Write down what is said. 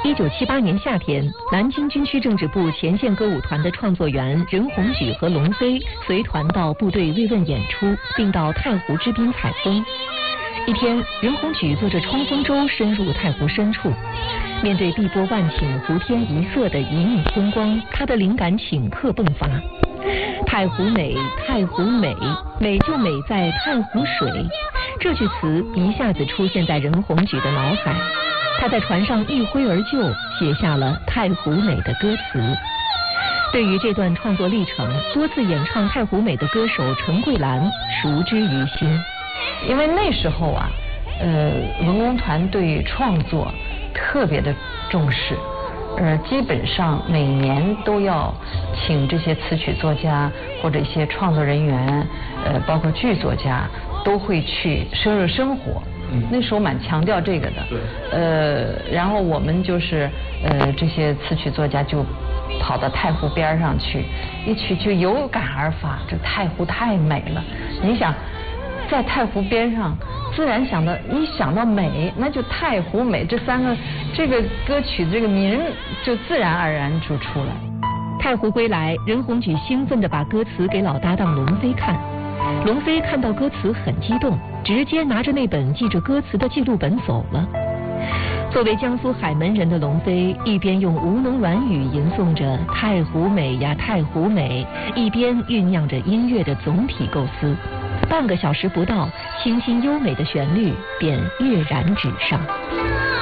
1978年夏天，南京军区政治部前线歌舞团的创作员任鸿举和龙飞随团到部队慰问演出，并到太湖之滨采风。一天，任鸿举坐着冲锋舟深入太湖深处，面对碧波万顷、湖天一色的隐隐风光，他的灵感顷刻迸发。太湖美，太湖美，美就美在太湖水。这句词一下子出现在任鸿举的脑海。他在船上一挥而就，写下了《太湖美》的歌词。对于这段创作历程，多次演唱《太湖美》的歌手陈桂兰熟知于心。 因为那时候啊，文工团对创作特别的重视，基本上每年都要请这些词曲作家或者一些创作人员，包括剧作家，都会去深入生活。那时候蛮强调这个的。对。然后我们就是这些词曲作家就跑到太湖边上去，一去就有感而发，这太湖太美了。你想，在太湖边上，自然一想到美，那就太湖美这三个，这个歌曲的这个名就自然而然就出来。 太湖归来，任鸿举兴奋地把歌词给老搭档龙飞看。龙飞看到歌词很激动，直接拿着那本记着歌词的记录本走了。作为江苏海门人的龙飞，一边用吴侬软语吟诵着“太湖美呀，太湖美”，一边酝酿着音乐的总体构思。半个小时不到，清新优美的旋律便跃然纸上。